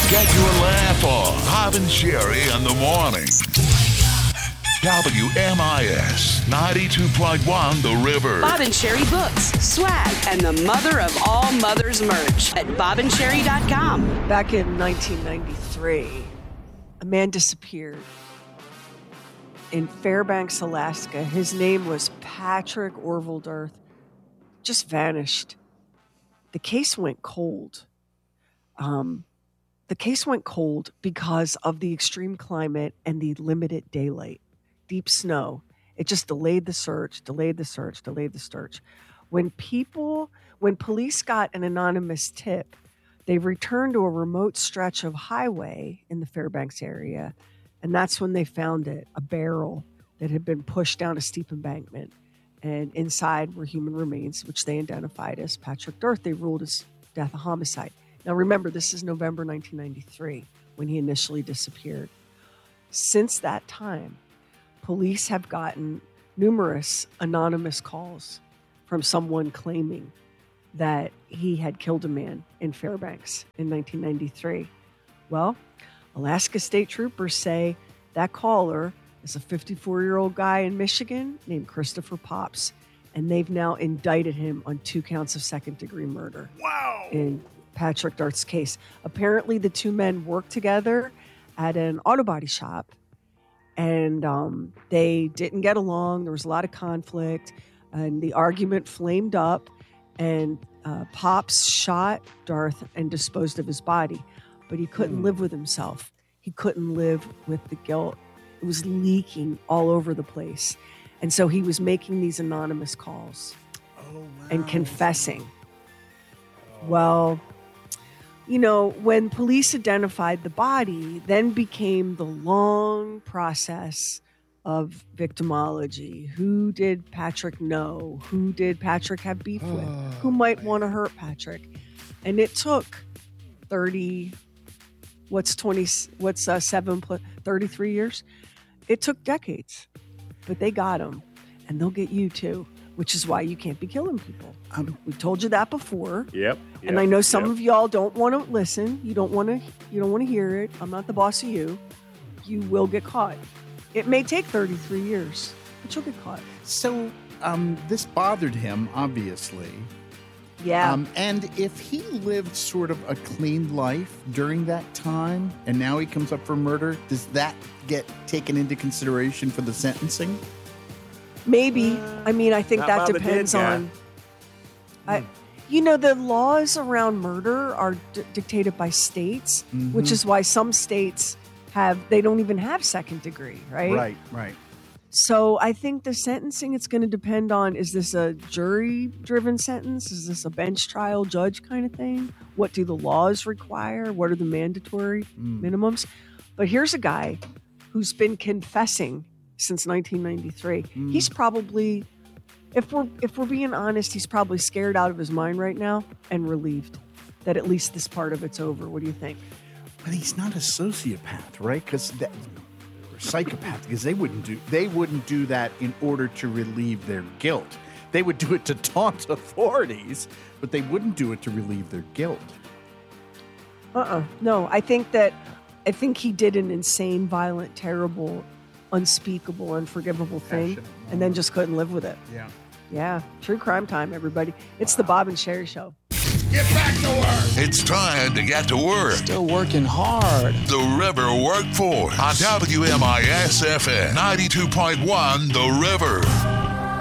Get your laugh on. Bob and Sherry in the morning. WMIS 92.1 The River. Bob and Sherry books, swag, and the mother of all mothers merch at bobandSherry.com. Back in 1993, a man disappeared in Fairbanks, Alaska. His name was Patrick Orville. Just vanished. The case went cold. The case went cold because of the extreme climate and the limited daylight. Deep snow. It just delayed the search. When police got an anonymous tip, they returned to a remote stretch of highway in the Fairbanks area, and that's when they found it, a barrel that had been pushed down a steep embankment. And inside were human remains, which they identified as Patrick Dearth. They ruled his death a homicide. Now remember, this is November 1993 when he initially disappeared. Since that time, police have gotten numerous anonymous calls from someone claiming that he had killed a man in Fairbanks in 1993. Well, Alaska State Troopers say that caller is a 54-year-old guy in Michigan named Christopher Pops, and they've now indicted him on 2 counts of second-degree murder. Wow! In Patrick Dearth's case. Apparently, the two men worked together at an auto body shop, and they didn't get along. There was a lot of conflict, and the argument flamed up, and Pops shot Dearth and disposed of his body. But he couldn't live with himself. He couldn't live with the guilt. It was leaking all over the place. And so he was making these anonymous calls and confessing. Well, you know, when police identified the body, then became the long process of victimology. Who did Patrick know? Who did Patrick have beef with? Who might want to hurt Patrick? And it took 33 years? It took decades, but they got him, and they'll get you too, which is why you can't be killing people. We told you that before. Yep. And I know some of y'all don't want to listen. You don't want to hear it. I'm not the boss of you. You will get caught. It may take 33 years, but you'll get caught. So this bothered him, obviously. Yeah. And if he lived sort of a clean life during that time, and now he comes up for murder, does that get taken into consideration for the sentencing? Maybe. I mean, I think that depends on... You know, the laws around murder are dictated by states, which is why some states they don't even have second degree, right? Right. So I think the sentencing, it's going to depend on, is this a jury-driven sentence? Is this a bench trial judge kind of thing? What do the laws require? What are the mandatory minimums? But here's a guy who's been confessing since 1993. He's probably, if we're being honest, he's probably scared out of his mind right now and relieved that at least this part of it's over. What do you think? But he's not a sociopath, right? Because psychopath, because they wouldn't do that in order to relieve their guilt. They would do it to taunt authorities, but they wouldn't do it to relieve their guilt. No, I think he did an insane, violent, terrible, unspeakable, unforgivable thing, and then just couldn't live with it. Yeah. True crime time, everybody. It's the Bob and Sherry Show. Get back to work. It's time to get to work. Still working hard. The River Workforce on WMIS FM 92.1 The River.